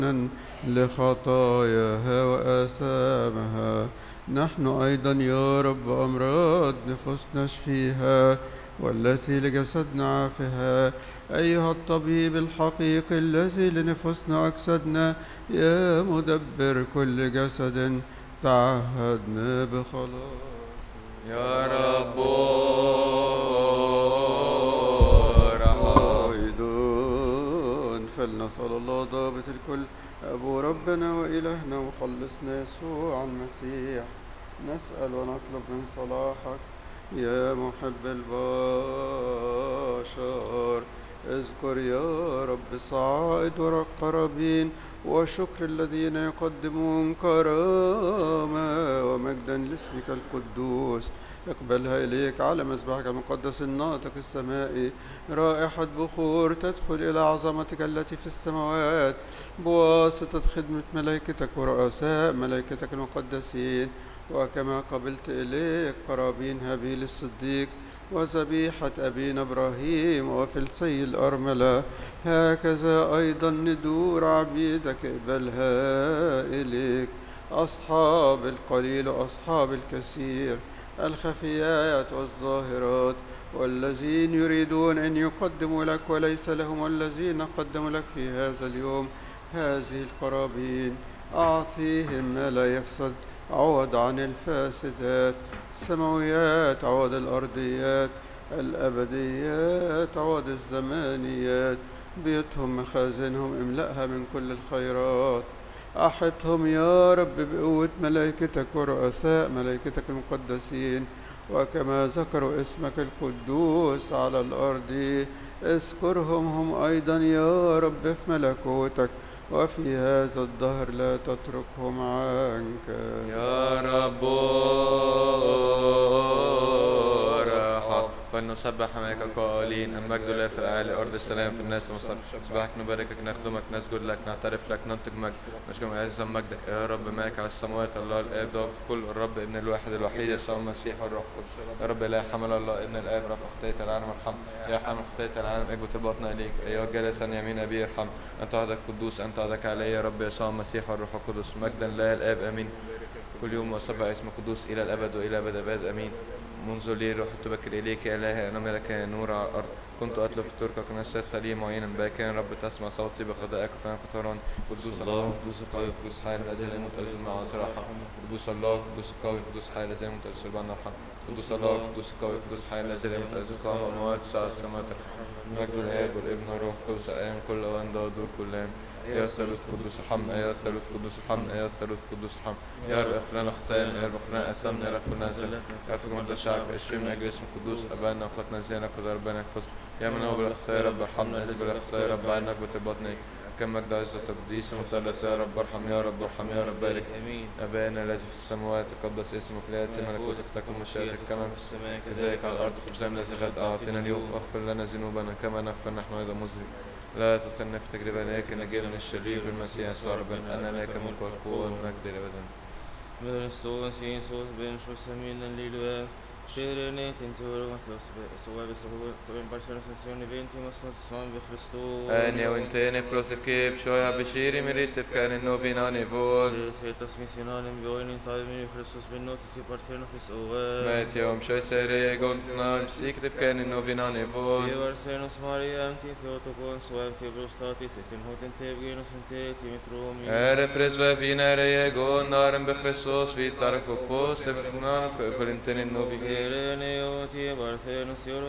لخطاياها وآثامها. نحن أيضا يا رب أمراض نفوسنا اشفيها، والتي لجسدنا عافها، أيها الطبيب الحقيقي الذي لنفوسنا أجسادنا، يا مدبر كل جسد تعهدنا بخلاص. يا رب أيضا فلنسأل الله ضابط الكل، أبو ربنا وإلهنا ومخلصنا يسوع المسيح، نسأل ونطلب من صلاحك يا محب البشر. اذكر يا رب صعائد ورق قرابين وشكر الذين يقدمون كرامة ومجدا لاسمك القدوس. اقبلها إليك على مذبحك المقدس الناطق السمائي، رائحة بخور تدخل إلى عظمتك التي في السماوات بواسطة خدمة ملائكتك ورؤساء ملائكتك المقدسين. وكما قبلت إليك قرابين هابيل الصديق وذبيحة أبينا إبراهيم وفلسي الأرملة، هكذا أيضا ندور عبيدك اقبلها إليك، أصحاب القليل وأصحاب الكثير، الخفيات والظاهرات، والذين يريدون أن يقدموا لك وليس لهم، والذين قدموا لك في هذا اليوم هذه القرابين، أعطيهم ما لا يفسد عوض عن الفاسدات، السماويات عوض الأرضيات، الأبديات عوض الزمانيات، بيوتهم مخازنهم املأها من كل الخيرات. أحطهم يا رب بقوة ملائكتك ورؤساء ملائكتك المقدسين، وكما ذكروا اسمك القدوس على الأرض اذكرهم هم أيضا يا رب في ملكوتك، وفي هذا الدهر لا تتركهم عنك. يا رب ارحم. فلنسبح ملائكة قائلين المجد لله في الأعالي، أرض السلام في الناس مصر. نسبحك نباركك نخدمك نسجد لك نعترف لك ننطق مجد نشكر أعز مجدك يا رب مالك على السماوات الله الآب ضابط كل الرب ابن الواحد الوحيد يسوع المسيح والروح القدس. يا رب لا حمل الله ابن الآب رفع خطية العالم ارحم. يا حامل خطية العالم اجبت طلباتنا إليك أيها الجالس عن يمين أبي ارحم. أنت وحدك قدوس أنت وحدك علي يا رب يسوع المسيح والروح القدس مجدا لا الآب آمين. كل يوم وسبح اسم قدوس إلى الأبد وإلى أبد أبد آمين. منذ لي رحت بكر إليك يا إلهي أنا ملك نور على الأرض، كنت أطلب في تركك نسيت لي معينا باكين رب تسمع صوتي بقضائك فأنا قطران. قدوس الله قدوس القوي قدوس حي الذي لا يموت الذي مع ارحم. قدوس الله قدوس القوي قدوس حي الذي لا يموت الذي سلبان ارحم. قدوس الله قدوس القوي قدوس حي الذي لا يموت الذي قام أموات ساعة سماوات مجد الآب والابن والروح القدس الآن كل أوان دور كل آن. يا الثالوث قدوس الحمد يا الثالوث قدوس الحمد يا الثالوث قدوس الحمد. يا رب اغفر لنا خطايانا يا رب اغفر لنا اثامنا يا رب اغفر لنا ذنوبنا اغفر مرضى شعبك اشفي من اجل اسم القدوس ابائنا واخواتنا زينا قد ربنا يحفظنا. يا من هو بالاخطاء يا رب ارحمنا اذ بالاخطاء يا رب عنك بتربطنا كم مجد عز وتقديس مثلث يا رب ارحم يا رب ارحم يا رب بارك. امين. ابائنا الذي في السماوات تقدس اسمك لياتي ملكوتك تكن مشيئتك كما في السماء كذلك على الارض. خبزنا الذي غد اعطينا اليوم واغفر لنا ذنوبنا كما نغفر نحن ايضا مذنبين. لا تدخلنا في تجربة لكن نجينا من الشرير بالمسيح يسوع ربنا أنا لك الملك والقوة والمجد أبدا. Kristus Jesus benskjus minnen lille Skjærenhet intur så var vi så en personalisation event i massan tillsammans med Kristus. أنا وإنتين بروسف كيب شوية بشيري مريت تفكار إنه بينا نيفول. Hetas missionen björnen tar med Kristus benåt till partenofis över. مات يوم شوي سيري قلت نار بسيك تفكار إنه بينا نيفول. Gevar senos Maria till Theotokos och till brostatis till hoten tevgen och syntet i metrom. Är presve vina rego naren be Kristus vi tar för på sig för inte inno vi. Irene och till Barthenos